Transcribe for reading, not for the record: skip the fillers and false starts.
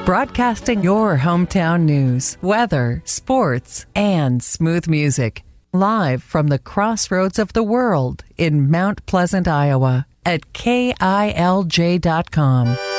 Broadcasting your hometown news, weather, sports, and smooth music. Live from the crossroads of the world in Mount Pleasant, Iowa at KILJ.com.